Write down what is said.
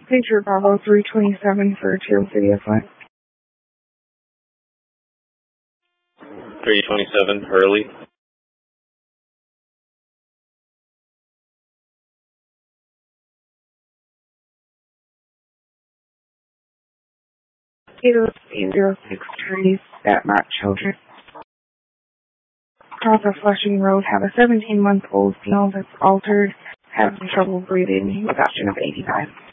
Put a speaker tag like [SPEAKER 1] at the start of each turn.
[SPEAKER 1] Patriot Bravo 327 for Teal City Flight.
[SPEAKER 2] 327, Hurley.
[SPEAKER 1] Kilo 806 trees that Matt Children. Across a Flushing Road have a 17-month-old female that's altered, having trouble breathing with option of 85.